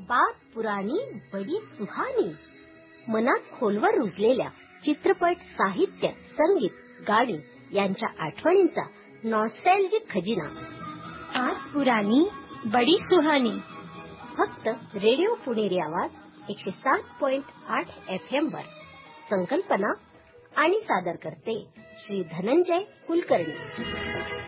बात पुराणी बडी सुहानी. मनात खोलवर रुजलेल्या चित्रपट, साहित्य, संगीत, गाणी यांच्या आठवणींचा नॉस्टॅल्जिक खजिना. बात पुराणी बडी सुहानी. फक्त रेडिओ पुणेरी आवाज 107.8 FM वर. संकल्पना आणि सादर करते श्री धनंजय कुलकर्णी.